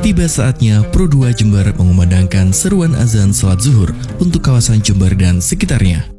Tiba saatnya Pro 2 Jember mengumandangkan seruan azan salat zuhur untuk kawasan Jember dan sekitarnya.